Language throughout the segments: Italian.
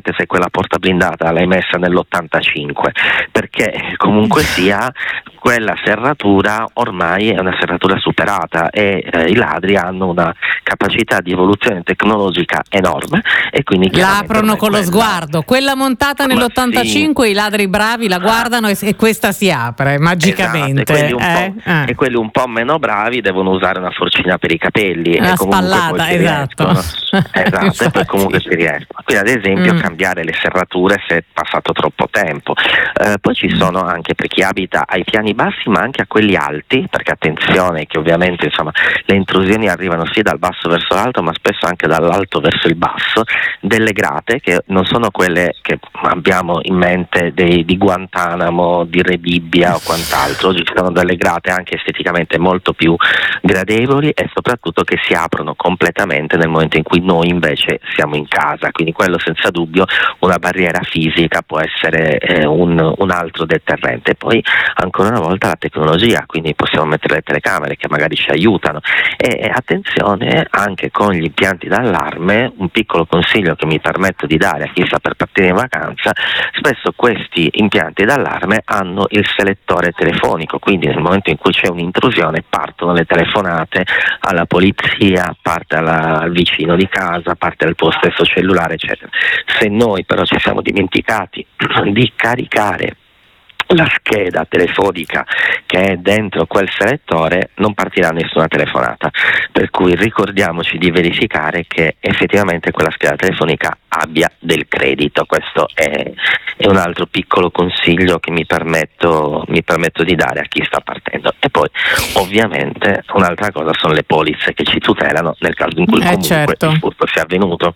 anche se quella porta blindata l'hai messa nell'85, perché comunque sia quella serratura ormai è una serratura superata e i ladri hanno una capacità di evoluzione tecnologica enorme e quindi la aprono con lo sguardo. Quella montata nell'85 sì. I ladri bravi la guardano e questa si apre magicamente. Esatto, e quelli un po' meno bravi devono usare una forcina per i capelli una e comunque spallata, poi esatto. Esatto, e poi comunque ci riescono. Quindi ad esempio cambiare le serrature se è passato troppo tempo. Poi ci sono anche per chi abita ai piani bassi ma anche a quelli alti, perché attenzione che ovviamente insomma le intrusioni arrivano sì dal basso verso l'alto ma spesso anche dall'alto verso il basso, delle grate che non sono quelle che abbiamo in mente di Guantanamo, di Re Bibbia o quant'altro. Ci sono delle grate anche esteticamente molto più gradevoli e soprattutto che si aprono completamente nel momento in cui noi invece siamo in casa, quindi quello senza dubbio una barriera fisica può essere un altro deterrente. Poi ancora una volta la tecnologia, quindi possiamo mettere le telecamere che magari ci aiutano e attenzione anche con gli impianti d'allarme. Un piccolo consiglio che mi permetto di dare a chi sta per partire in vacanza: spesso questi impianti d'allarme hanno il selettore telefonico, quindi nel momento in cui c'è un'intrusione partono le telefonate alla polizia, parte al vicino di casa, parte al tuo stesso cellulare eccetera. Se noi però ci siamo dimenticati di caricare la scheda telefonica che è dentro quel selettore, non partirà nessuna telefonata, per cui ricordiamoci di verificare che effettivamente quella scheda telefonica abbia del credito. Questo è un altro piccolo consiglio che mi permetto di dare a chi sta partendo. E poi ovviamente un'altra cosa sono le polizze che ci tutelano nel caso in cui comunque certo. il furto sia avvenuto.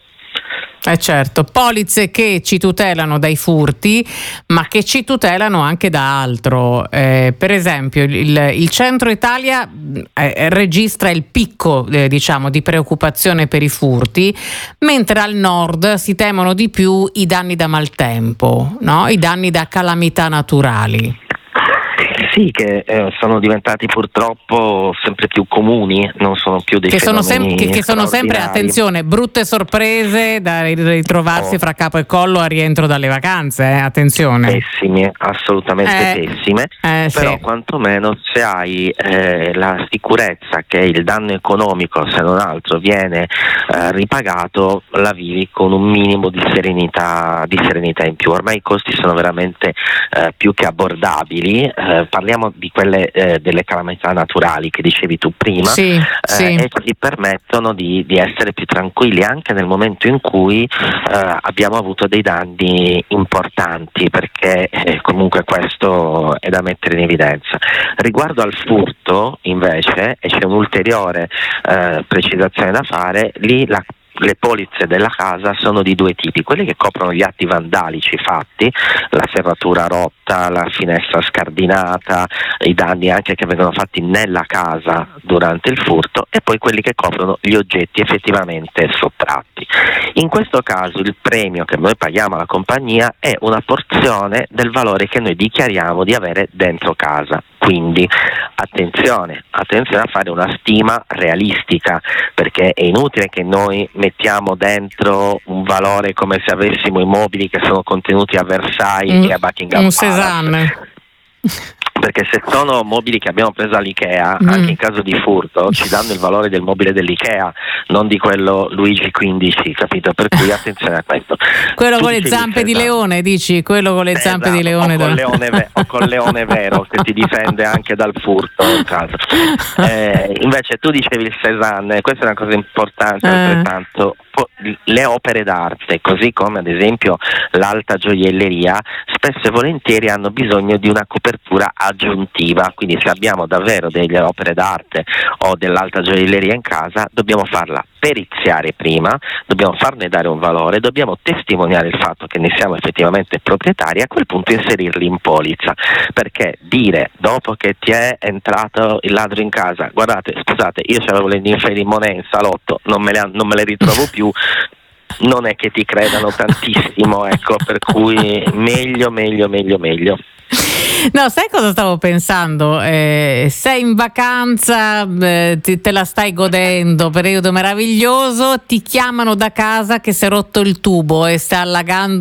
Certo, polizze che ci tutelano dai furti, ma che ci tutelano anche da altro. Per esempio, il centro Italia registra il picco, diciamo, di preoccupazione per i furti, mentre al nord si temono di più i danni da maltempo, no? I danni da calamità naturali. Sì, che sono diventati purtroppo sempre più comuni, non sono più dei fenomeni che sono sempre, attenzione, brutte sorprese da ritrovarsi fra capo e collo a rientro dalle vacanze, attenzione. Pessime, assolutamente pessime, però sì. Quantomeno se hai la sicurezza che il danno economico, se non altro, viene ripagato, la vivi con un minimo di serenità in più. Ormai i costi sono veramente più che abbordabili. Parliamo di quelle delle calamità naturali che dicevi tu prima, sì. E ci permettono di essere più tranquilli anche nel momento in cui abbiamo avuto dei danni importanti, perché comunque questo è da mettere in evidenza. Riguardo al furto invece, e c'è un'ulteriore precisazione da fare, lì le polizze della casa sono di due tipi: quelle che coprono gli atti vandalici fatti, la serratura rotta, la finestra scardinata, i danni anche che vengono fatti nella casa durante il furto, e poi quelli che coprono gli oggetti effettivamente sottratti. In questo caso il premio che noi paghiamo alla compagnia è una porzione del valore che noi dichiariamo di avere dentro casa. Quindi attenzione a fare una stima realistica, perché è inutile che noi mettiamo dentro un valore come se avessimo i mobili che sono contenuti a Versailles e a Buckingham Palace. Cézanne. Perché se sono mobili che abbiamo preso all'Ikea, anche in caso di furto ci danno il valore del mobile dell'Ikea, non di quello Luigi XV, capito? Per cui attenzione a questo. Quello con le zampe di leone, dici? Quello con le zampe di leone. O con leone vero che ti difende anche dal furto in caso. Invece tu dicevi il Cézanne, questa è una cosa importante altrettanto. Le opere d'arte, così come ad esempio l'alta gioielleria, spesso e volentieri hanno bisogno di una copertura aggiuntiva, quindi se abbiamo davvero delle opere d'arte o dell'alta gioielleria in casa, dobbiamo farla periziare prima, dobbiamo farne dare un valore, dobbiamo testimoniare il fatto che ne siamo effettivamente proprietari e a quel punto inserirli in polizza, perché dire dopo che ti è entrato il ladro in casa, guardate, scusate, io c'avevo le ninfe di Monet in salotto, non me le ritrovo più, non è che ti credano tantissimo, ecco, per cui meglio. No, sai cosa stavo pensando? Sei in vacanza, te la stai godendo, periodo meraviglioso, ti chiamano da casa che si è rotto il tubo e sta allagando